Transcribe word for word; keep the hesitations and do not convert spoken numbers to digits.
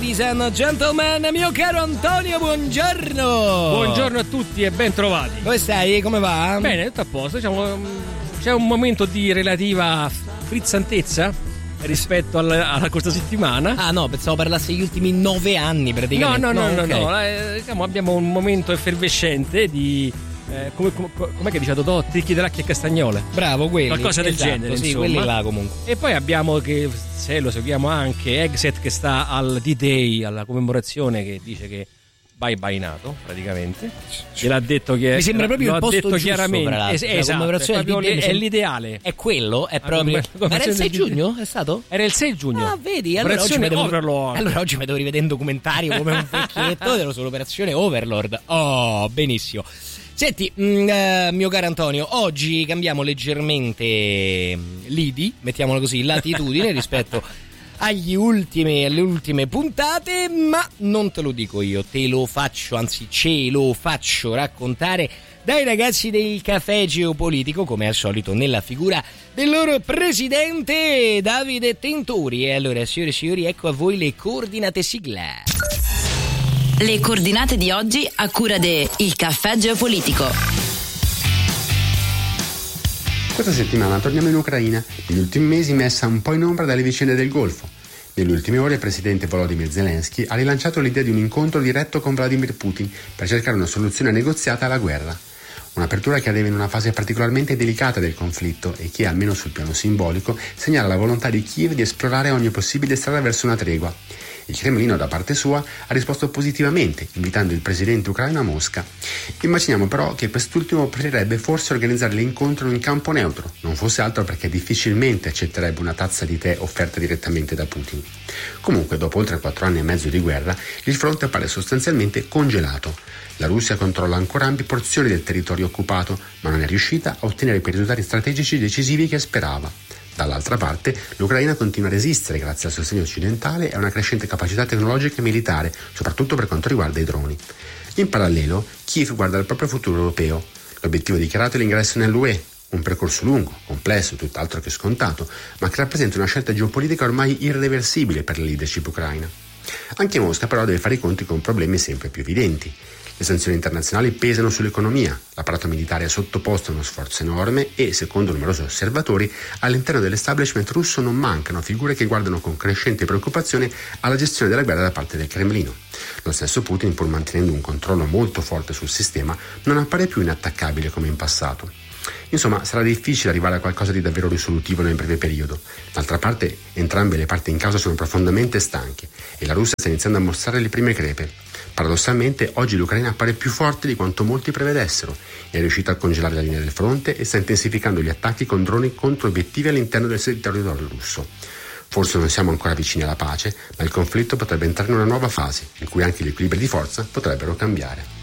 Ladies and gentlemen, mio caro Antonio, buongiorno. Buongiorno a tutti e ben trovati. Come stai? Come va? Bene, tutto a posto. Diciamo, c'è un momento di relativa frizzantezza rispetto alla, alla questa settimana. Ah no, pensavo parlassi degli ultimi nove anni praticamente. No, no, no, no, okay. no. Eh, diciamo, abbiamo un momento effervescente di eh, come, come, com'è che dice Totò? Tricchi di Racchi e Castagnole. Bravo, quelli. Qualcosa del esatto, genere, sì, insomma. quelli là comunque. E poi abbiamo, che se lo seguiamo anche, Exet che sta al D-Day, alla commemorazione, che dice che bye bye NATO praticamente. Gliel'ha detto che mi sembra proprio il posto detto giusto, chiaramente. Es- esatto, è, proprio li- è l'ideale. È quello, è proprio. Ma era il sei giugno? È stato? Era il sei giugno. Ah, vedi, allora oggi, devo... allora oggi mi devo rivedere un documentario come un vecchietto sull'operazione Overlord. Oh, benissimo. Senti, mh, eh, mio caro Antonio, oggi cambiamo leggermente l'I D I, mettiamolo così, latitudine rispetto agli ultime, alle ultime puntate, ma non te lo dico io, te lo faccio, anzi ce lo faccio raccontare dai ragazzi del Caffè Geopolitico, come al solito nella figura del loro presidente Davide Tentori. E allora, signore e signori, ecco a voi le coordinate sigla. Le coordinate di oggi a cura de Il Caffè Geopolitico. Questa settimana torniamo in Ucraina, negli ultimi mesi messa un po' in ombra dalle vicende del Golfo. Nelle ultime ore il presidente Volodymyr Zelensky ha rilanciato l'idea di un incontro diretto con Vladimir Putin per cercare una soluzione negoziata alla guerra. Un'apertura che arriva in una fase particolarmente delicata del conflitto e che, almeno sul piano simbolico, segnala la volontà di Kiev di esplorare ogni possibile strada verso una tregua. Il Cremlino, da parte sua, ha risposto positivamente, invitando il presidente ucraino a Mosca. Immaginiamo però che quest'ultimo preferirebbe forse organizzare l'incontro in campo neutro, non fosse altro perché difficilmente accetterebbe una tazza di tè offerta direttamente da Putin. Comunque, dopo oltre quattro anni e mezzo di guerra, il fronte appare sostanzialmente congelato. La Russia controlla ancora ampie porzioni del territorio occupato, ma non è riuscita a ottenere quei risultati strategici decisivi che sperava. Dall'altra parte, l'Ucraina continua a resistere grazie al sostegno occidentale e a una crescente capacità tecnologica e militare, soprattutto per quanto riguarda i droni. In parallelo, Kiev guarda al proprio futuro europeo. L'obiettivo dichiarato è l'ingresso nell'U E, un percorso lungo, complesso, tutt'altro che scontato, ma che rappresenta una scelta geopolitica ormai irreversibile per la leadership ucraina. Anche Mosca però deve fare i conti con problemi sempre più evidenti. Le sanzioni internazionali pesano sull'economia, l'apparato militare è sottoposto a uno sforzo enorme e, secondo numerosi osservatori, all'interno dell'establishment russo non mancano figure che guardano con crescente preoccupazione alla gestione della guerra da parte del Cremlino. Lo stesso Putin, pur mantenendo un controllo molto forte sul sistema, non appare più inattaccabile come in passato. Insomma, sarà difficile arrivare a qualcosa di davvero risolutivo nel breve periodo. D'altra parte, entrambe le parti in causa sono profondamente stanche e la Russia sta iniziando a mostrare le prime crepe. Paradossalmente, oggi l'Ucraina appare più forte di quanto molti prevedessero. È riuscita a congelare la linea del fronte e sta intensificando gli attacchi con droni contro obiettivi all'interno del territorio russo. Forse non siamo ancora vicini alla pace, ma il conflitto potrebbe entrare in una nuova fase, in cui anche gli equilibri di forza potrebbero cambiare.